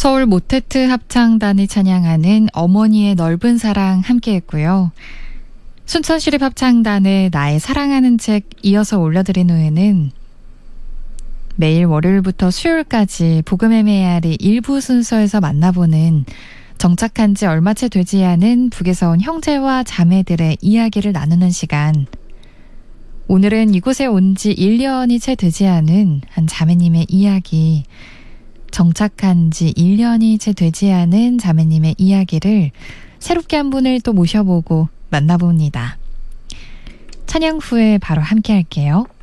서울 모테트 합창단이 찬양하는 어머니의 넓은 사랑 함께했고요. 순천시립 합창단의 나의 사랑하는 책 이어서 올려드린 후에는 매일 월요일부터 수요일까지 복음의 메아리 일부 순서에서 만나보는 정착한 지 얼마 채 되지 않은 북에서 온 형제와 자매들의 이야기를 나누는 시간. 오늘은 이곳에 온 지 1년이 채 되지 않은 한 자매님의 이야기, 정착한 지 1년이 채 되지 않은 자매님의 이야기를 새롭게 한 분을 또 모셔보고 만나봅니다. 찬양 후에 바로 함께 할게요.